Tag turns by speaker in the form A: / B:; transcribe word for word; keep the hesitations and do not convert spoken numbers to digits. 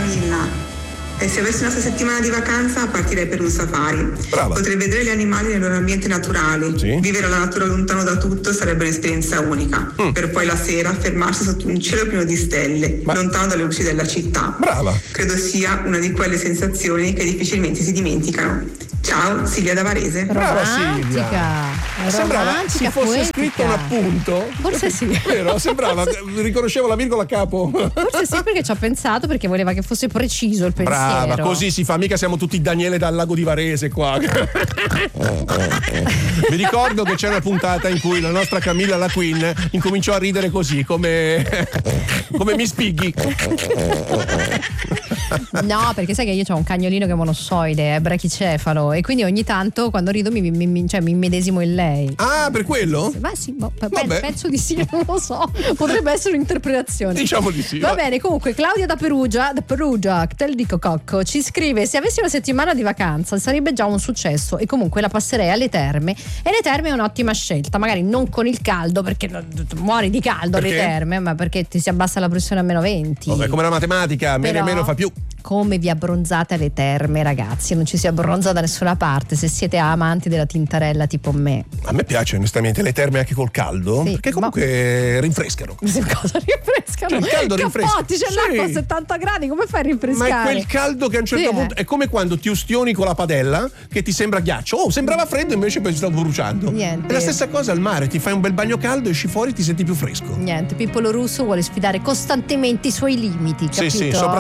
A: villa. E se avessi una settimana di vacanza partirei per un safari.
B: Brava.
A: Potrei vedere gli animali nei loro ambienti naturali.
B: Sì.
A: Vivere la natura lontano da tutto sarebbe un'esperienza unica. Mm. Per poi la sera fermarsi sotto un cielo pieno di stelle, Ma... lontano dalle luci della città.
B: Brava.
A: Credo sia una di quelle sensazioni che difficilmente si dimenticano. Ciao, Silvia da Varese.
B: Brava Silvia. Sembrava si fosse
C: poetica.
B: scritto un appunto.
C: Forse sì.
B: Vero? Sembrava, riconoscevo la virgola a capo.
C: Forse sì, perché ci ho pensato, perché voleva che fosse preciso il pensiero.
B: Brava, così si fa, mica siamo tutti Daniele dal lago di Varese qua. Mi ricordo che c'è una puntata in cui la nostra Camilla la Queen incominciò a ridere così, come come Miss Piggy.
C: No, perché sai che io ho un cagnolino che è monossoide, è brachicefalo, e quindi ogni tanto quando rido mi, mi, mi, cioè, mi immedesimo in lei.
B: Ah, per quello?
C: Ma sì, boh, pe- penso di sì, non lo so. Potrebbe essere un'interpretazione.
B: Diciamo di sì.
C: Va bene, comunque Claudia da Perugia, da Perugia, te lo dico Cocco, ci scrive: se avessi una settimana di vacanza sarebbe già un successo e comunque la passerei alle terme, e le terme è un'ottima scelta, magari non con il caldo, perché muori di caldo alle terme, ma perché ti si abbassa la pressione a meno venti.
B: Vabbè, come la matematica, meno e meno fa più.
C: Come vi abbronzate alle terme, ragazzi? Non ci si abbronza da nessuna parte se siete amanti della tintarella tipo me.
B: A me piace onestamente le terme anche col caldo, sì, perché comunque ma... rinfrescano.
C: Cosa rinfrescano?
B: Cioè, il caldo rinfresca.
C: Cappotti, c'è
B: sì.
C: l'acqua a settanta gradi, come fai a rinfrescare?
B: Ma è quel caldo che a un certo sì, punto è come quando ti ustioni con la padella che ti sembra ghiaccio. Oh, sembrava freddo invece poi stavo bruciando.
C: Niente.
B: È la stessa cosa al mare, ti fai un bel bagno caldo, esci fuori e ti senti più fresco.
C: Niente, Pippolo Russo vuole sfidare costantemente i suoi limiti, capito?
B: Sì, sì,